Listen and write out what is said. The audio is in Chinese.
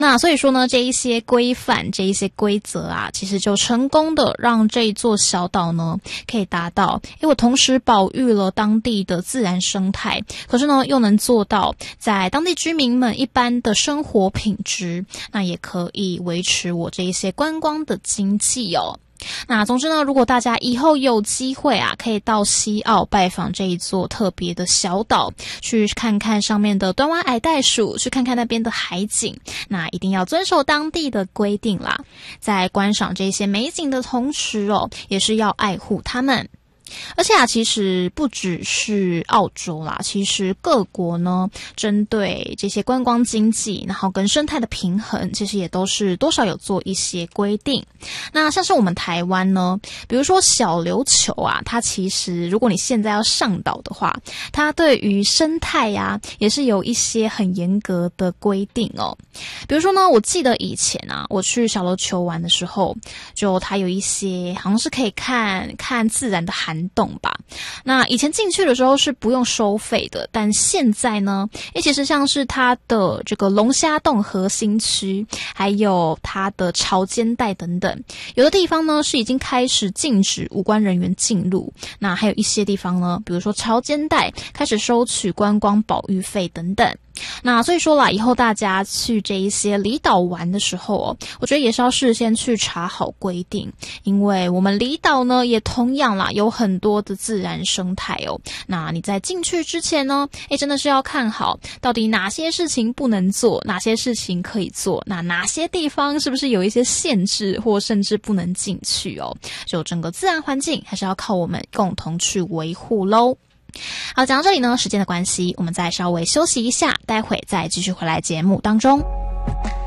那所以说呢，这一些规范，这一些规则啊，其实就成功的让这一座小岛呢，可以达到，我同时保育了当地的自然生态，可是呢，又能做到在当地居民们一般的生活品质，那也可以维持我这一些观光的经济哦。那总之呢，如果大家以后有机会啊，可以到西澳拜访这一座特别的小岛，去看看上面的端湾矮袋鼠，去看看那边的海景，那一定要遵守当地的规定啦。在观赏这些美景的同时哦，也是要爱护它们。而且啊，其实不只是澳洲啦，其实各国呢，针对这些观光经济，然后跟生态的平衡，其实也都是多少有做一些规定。那像是我们台湾呢，比如说小琉球啊，它其实如果你现在要上岛的话，它对于生态啊，也是有一些很严格的规定哦。比如说呢，我记得以前啊，我去小琉球玩的时候，就它有一些好像是可以看自然的涵洞吧。那以前进去的时候是不用收费的，但现在呢，其实像是它的这个龙虾洞核心区，还有它的潮间带等等，有的地方呢是已经开始禁止无关人员进入，那还有一些地方呢，比如说潮间带开始收取观光保育费等等。那所以说啦，以后大家去这一些离岛玩的时候哦，我觉得也是要事先去查好规定，因为我们离岛呢也同样啦有很多的自然生态哦。那你在进去之前呢，真的是要看好到底哪些事情不能做，哪些事情可以做，那哪些地方是不是有一些限制或甚至不能进去哦。就整个自然环境还是要靠我们共同去维护咯。好，讲到这里呢，时间的关系，我们再稍微休息一下，待会再继续回来节目当中。